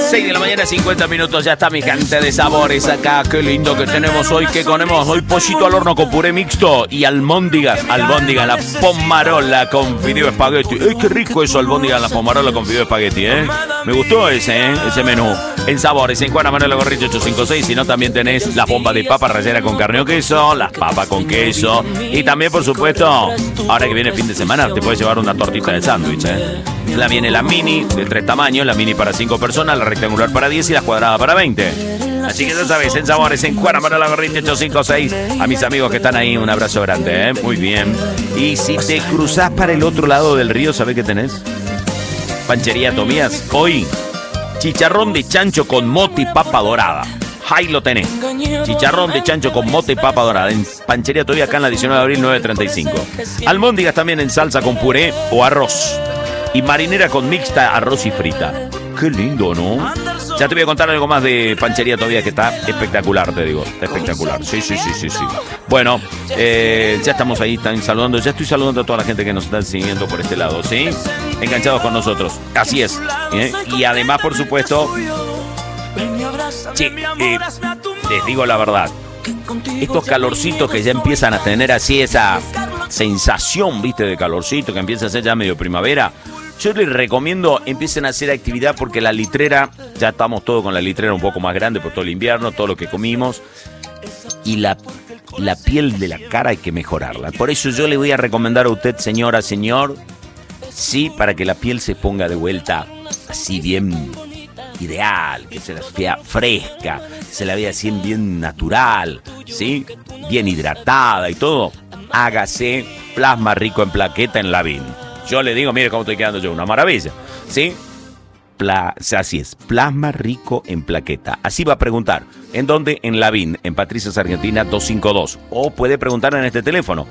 6 de la mañana, 50 minutos. Ya está mi gente de sabores acá. Qué lindo que tenemos hoy. ¿Qué comemos hoy? Pollito al horno con puré mixto y albóndigas. Albóndigas, la pomarola con fideo espagueti. ¡Ay, qué rico eso! Albóndigas, la pomarola con fideo espagueti, ¿eh? Me gustó ese menú. En sabores, en Juana Manuela Gorriti 856. Si no, también tenés las bombas de papa rellena con carne o queso, las papas con queso. Y también, por supuesto, ahora que viene el fin de semana, te puedes llevar una tortita de sándwich, ¿eh? Viene la mini de 3 tamaños, la mini para 5 personas, la rectangular para 10 y la cuadrada para 20. Así que ya sabes, en sabores, en Juana Manuela Gorriti 856. A mis amigos que están ahí, un abrazo grande, ¿eh? Muy bien. Y si te cruzás para el otro lado del río, ¿sabés qué tenés? Panchería Tomías. Hoy, chicharrón de chancho con mote y papa dorada. Ahí lo tenés. Chicharrón de chancho con mote y papa dorada. En Panchería Todavía acá en la 19 de abril 935. Almóndigas también en salsa con puré o arroz. Y marinera con mixta, arroz y frita. Qué lindo, ¿no? Ya te voy a contar algo más de Panchería Todavía que está espectacular, te digo. Está espectacular. Sí. Bueno, ya estamos ahí, están saludando. Ya estoy saludando a toda la gente que nos está siguiendo por este lado, ¿sí? Enganchados con nosotros. Así es. Y además, por supuesto... les digo la verdad, estos calorcitos que ya empiezan a tener así esa sensación, viste, de calorcito, que empieza a ser ya medio primavera, yo les recomiendo empiecen a hacer actividad porque la litrera, ya estamos todos con la litrera un poco más grande por todo el invierno, todo lo que comimos, y la piel de la cara hay que mejorarla. Por eso yo le voy a recomendar a usted, señora, señor, sí, para que la piel se ponga de vuelta así bien... ideal, que se la vea fresca, se la vea así bien natural, ¿sí? Bien hidratada y todo. Hágase plasma rico en plaqueta en Lavín. Yo le digo, mire cómo estoy quedando yo, una maravilla, ¿sí? Así es, plasma rico en plaqueta. Así va a preguntar. ¿En dónde? En Lavín, en Patricios Argentina 252. O puede preguntar en este teléfono,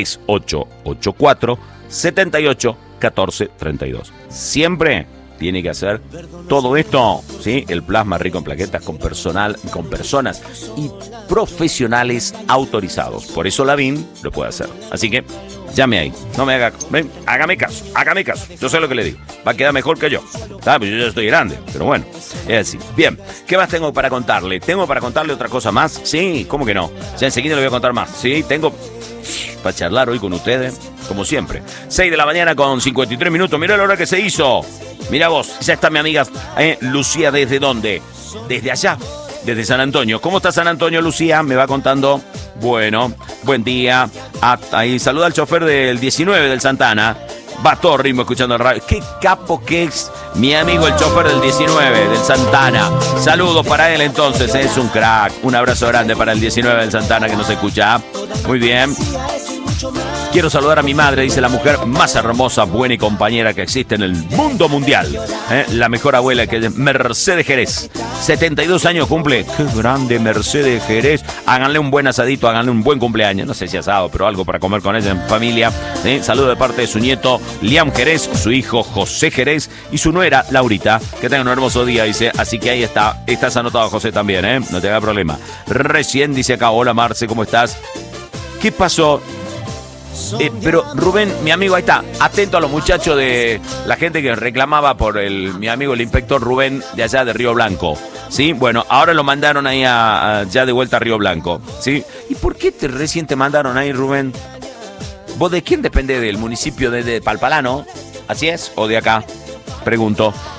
3884 78 14 32. Siempre tiene que hacer todo esto, ¿sí? El plasma rico en plaquetas con personas y profesionales autorizados. Por eso Lavín lo puede hacer. Así que llame ahí. No me haga... Ven, hágame caso. Yo sé lo que le digo. Va a quedar mejor que yo. Pues yo ya estoy grande, pero bueno, es así. Bien, ¿qué más tengo para contarle? ¿Tengo para contarle otra cosa más? Sí, ¿cómo que no? Ya enseguida le voy a contar más. Sí, tengo para charlar hoy con ustedes, como siempre. 6 de la mañana con 53 minutos. Mirá la hora que se hizo. Mira vos, ya está mi amiga Lucía. ¿Desde dónde? Desde allá, desde San Antonio. ¿Cómo está San Antonio, Lucía? Me va contando. Bueno, buen día. Ahí saluda al chofer del 19 del Santana. Va todo ritmo escuchando el radio. Qué capo que es mi amigo el chofer del 19 del Santana. Saludos para él entonces, es un crack. Un abrazo grande para el 19 del Santana que nos escucha. Muy bien. Quiero saludar a mi madre, dice la mujer más hermosa, buena y compañera que existe en el mundo mundial. La mejor abuela, que es Mercedes Jerez. 72 años cumple. Qué grande Mercedes Jerez. Háganle un buen asadito, háganle un buen cumpleaños. No sé si asado, pero algo para comer con ella en familia. Saludo de parte de su nieto Liam Jerez, su hijo José Jerez y su nuera Laurita. Que tengan un hermoso día, dice. Así que ahí está. Estás anotado, José, también, no te haga problema. Recién dice acá, hola Marce, ¿cómo estás? ¿Qué pasó? Pero Rubén, mi amigo, ahí está, atento a los muchachos de la gente que reclamaba por mi amigo el inspector Rubén de allá de Río Blanco, ¿sí? Bueno, ahora lo mandaron ahí ya de vuelta a Río Blanco, ¿sí? ¿Y por qué recién te mandaron ahí, Rubén? ¿Vos de quién depende? ¿Del municipio de Palpalano? ¿Así es? ¿O de acá? Pregunto.